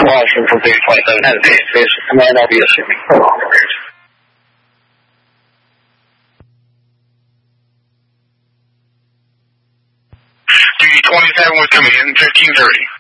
Washington for Duty 27 has a space for command. I'll be assuming. Duty 27 with command 1530.